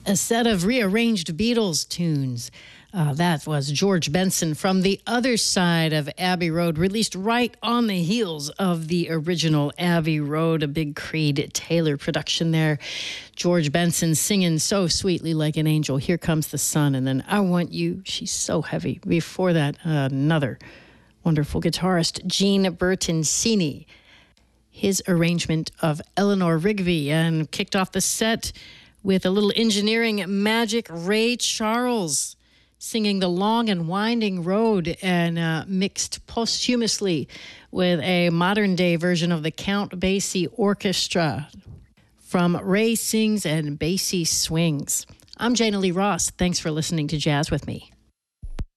A set of rearranged Beatles tunes. That was George Benson from the other side of Abbey Road, released right on the heels of the original Abbey Road, a big Creed Taylor production there. George Benson singing so sweetly like an angel, Here Comes the Sun, and then I Want You, She's So Heavy. Before that, another wonderful guitarist, Gene Bertoncini. His arrangement of Eleanor Rigby, and kicked off the set with a little engineering magic, Ray Charles singing The Long and Winding Road, and mixed posthumously with a modern-day version of the Count Basie Orchestra from Ray Sings and Basie Swings. I'm Jana Lee Ross. Thanks for listening to Jazz with Me.